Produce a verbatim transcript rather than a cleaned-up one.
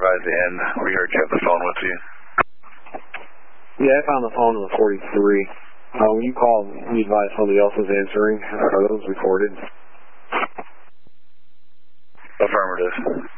advise the end. We heard you have the phone with you. Yeah, I found the phone on the forty-three. Uh, when you called, you advised somebody else was answering. Are those recorded? Affirmative.